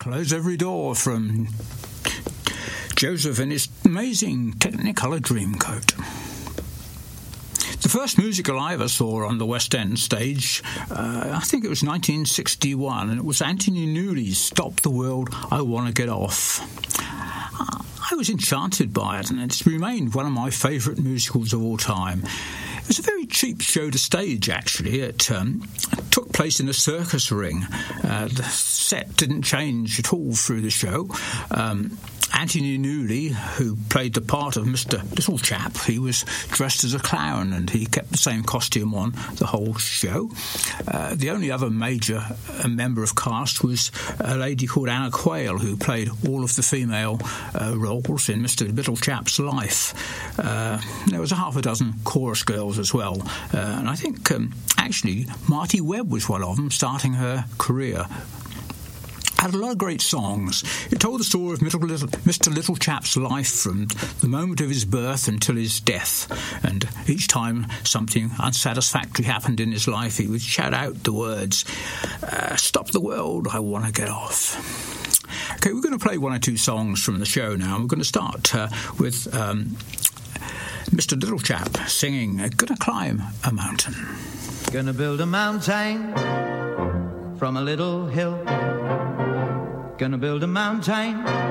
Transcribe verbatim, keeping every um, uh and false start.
Close Every Door from Joseph and his amazing Technicolor Dreamcoat. The first musical I ever saw on the West End stage, uh, I think it was nineteen sixty-one, and it was Anthony Newley's Stop the World, I Want to Get Off. I was enchanted by it, and it's remained one of my favourite musicals of all time. It was a very cheap show to stage, actually. It um, took place in a circus ring. Uh, the set didn't change at all through the show. Um, Anthony Newley, who played the part of Mister Little Chap, he was dressed as a clown and he kept the same costume on the whole show. Uh, the only other major uh, member of cast was a lady called Anna Quayle, who played all of the female uh, roles in Mister Little Chap's life. Uh, there was a half a dozen chorus girls as well, uh, and I think um, actually Marty Webb was one of them, starting her career. Had a lot of great songs. It told the story of Mister Little Chap's life from the moment of his birth until his death. And each time something unsatisfactory happened in his life, he would shout out the words, uh, "Stop the world, I want to get off." Okay, we're going to play one or two songs from the show now. We're going to start uh, with um, Mister Little Chap singing "Gonna Climb a Mountain." Gonna build a mountain from a little hill. Gonna build a mountain